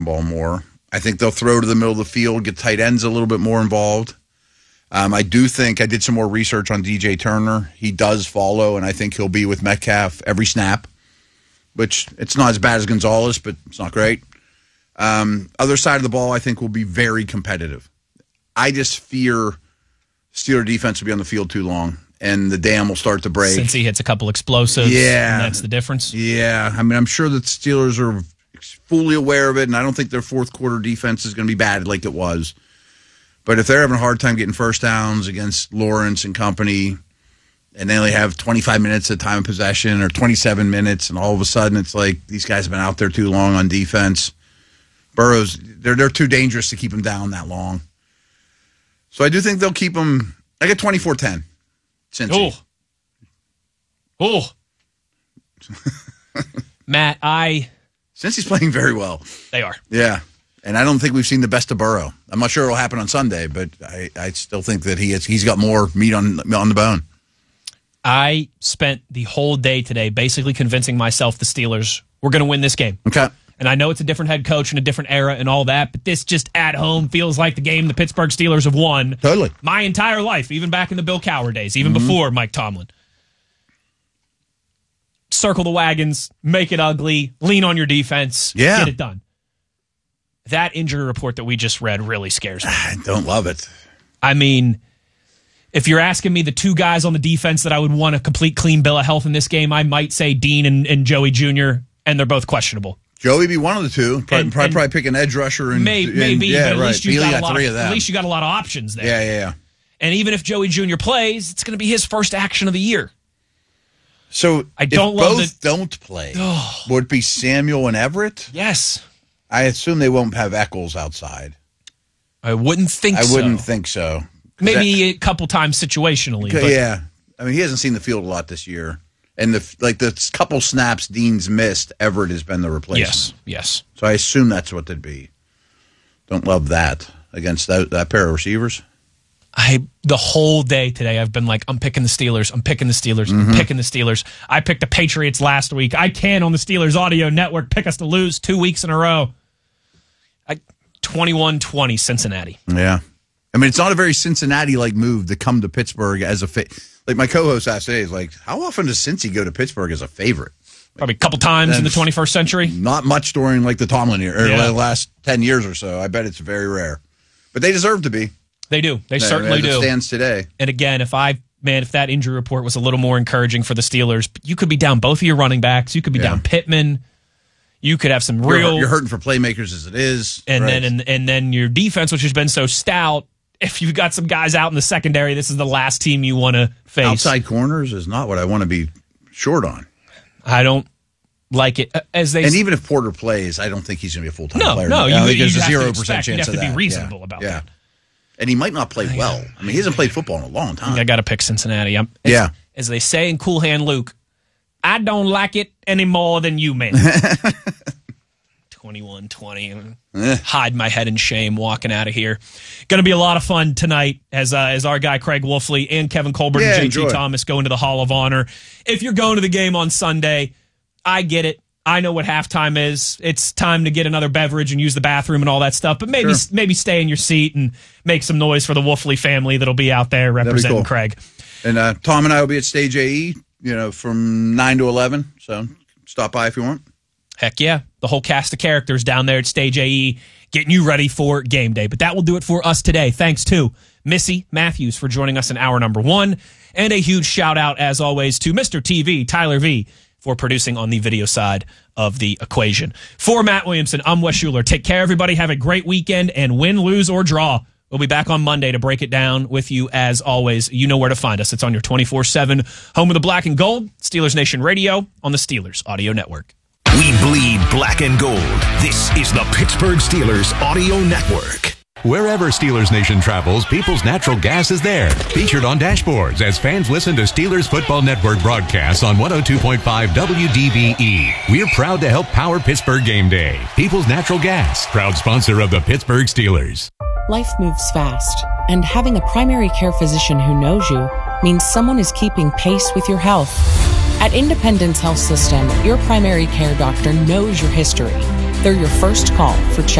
ball more. I think they'll throw to the middle of the field, get tight ends a little bit more involved. I do think I did some more research on DJ Turner. He does follow, and I think he'll be with Metcalf every snap, which it's not as bad as Gonzalez, but it's not great. Other side of the ball, I think, will be very competitive. I just fear Steeler defense will be on the field too long, and the dam will start to break. Since he hits a couple explosives, yeah, and that's the difference. Yeah, I mean, I'm sure that the Steelers are fully aware of it, and I don't think their fourth quarter defense is going to be bad like it was. But if they're having a hard time getting first downs against Lawrence and company, and they only have 25 minutes of time of possession or 27 minutes, and all of a sudden it's like these guys have been out there too long on defense. Burrow's, they're too dangerous to keep him down that long. So I do think they'll keep him. I get 24-10. Cincy. Oh. Matt, Since he's playing very well. They are. Yeah. And I don't think we've seen the best of Burrow. I'm not sure it'll happen on Sunday, but I still think that he's got more meat on the bone. I spent the whole day today basically convincing myself the Steelers were going to win this game. Okay. And I know it's a different head coach and a different era and all that, but this just at home feels like the game the Pittsburgh Steelers have won. Totally. My entire life, even back in the Bill Cowher days, even before Mike Tomlin. Circle the wagons, make it ugly, lean on your defense, get it done. That injury report that we just read really scares me. I don't love it. I mean, if you're asking me the two guys on the defense that I would want a complete clean bill of health in this game, I might say Dean and Joey Jr., and they're both questionable. Joey be one of the two. Probably pick an edge rusher. Maybe, yeah, but at least you got three of them. At least you got a lot of options there. Yeah. And even if Joey Jr. plays, it's going to be his first action of the year. So I don't love both don't play. Would it be Samuel and Everett? Yes. I assume they won't have Eccles outside. I wouldn't think so. I wouldn't think so. Maybe a couple times situationally. But yeah. I mean, he hasn't seen the field a lot this year. And the couple snaps Dean's missed, Everett has been the replacement. Yes. So I assume that's what they'd be. Don't love that against that pair of receivers. The whole day today, I've been like, I'm picking the Steelers. I'm picking the Steelers. I picked the Patriots last week. I can, on the Steelers audio network, pick us to lose 2 weeks in a row. 21-20 Cincinnati. Yeah. I mean, it's not a very Cincinnati-like move to come to Pittsburgh as a like my co-host asked today, is like, how often does Cincy go to Pittsburgh as a favorite? Probably a couple times in the 21st century. Not much during like the Tomlin year, or the last 10 years or so. I bet it's very rare. But they deserve to be. They do. They certainly do. As it stands today. And again, if that injury report was a little more encouraging for the Steelers, you could be down both of your running backs. You could be down Pittman. You could have some real. You're hurting for playmakers as it is. And then your defense, which has been so stout. If you've got some guys out in the secondary, this is the last team you want to face. Outside corners is not what I want to be short on. I don't like it. And even if Porter plays, I don't think he's going to be a full-time player. No, there's a 0% chance you have of to that. be reasonable about that. And he might not play well. I mean, he hasn't played football in a long time. I got to pick Cincinnati. As they say in Cool Hand Luke, I don't like it any more than you, man. 21-20. Hide my head in shame walking out of here. Going to be a lot of fun tonight as our guy Craig Wolfley and Kevin Colbert and JT Thomas go into the Hall of Honor. If you're going to the game on Sunday, I get it. I know what halftime is. It's time to get another beverage and use the bathroom and all that stuff. But maybe stay in your seat and make some noise for the Wolfley family that'll be out there representing Craig. And Tom and I will be at Stage AE, from 9 to 11. So stop by if you want. Heck yeah. The whole cast of characters down there at Stage AE getting you ready for game day. But that will do it for us today. Thanks to Missy Matthews for joining us in hour number 1. And a huge shout out, as always, to Mr. TV, Tyler V, for producing on the video side of the equation. For Matt Williamson, I'm Wes Schuler. Take care, everybody. Have a great weekend, and win, lose, or draw. We'll be back on Monday to break it down with you as always. You know where to find us. It's on your 24/7 home of the black and gold, Steelers Nation Radio on the Steelers Audio Network. We bleed black and gold. This is the Pittsburgh Steelers Audio Network. Wherever Steelers Nation travels, People's Natural Gas is there. Featured on dashboards as fans listen to Steelers Football Network broadcasts on 102.5 WDBE. We're proud to help power Pittsburgh Game Day. People's Natural Gas, proud sponsor of the Pittsburgh Steelers. Life moves fast, and having a primary care physician who knows you means someone is keeping pace with your health. At Independence Health System, your primary care doctor knows your history. They're your first call for check